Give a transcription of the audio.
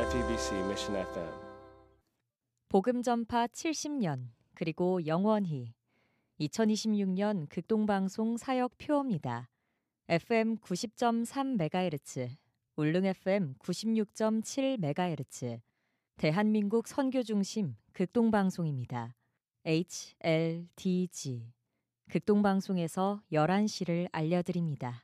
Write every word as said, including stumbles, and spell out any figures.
에프이비씨 Mission 에프엠. 복음 전파 칠십 년 그리고 영원히 이천이십육 년 극동방송 사역 표어입니다. 에프엠 구십 점 삼 메가헤르츠, 울릉 에프엠 구십육 점 칠 메가헤르츠, 대한민국 선교중심 극동방송입니다. 에이치엘디지 극동방송에서 열한 시를 알려드립니다.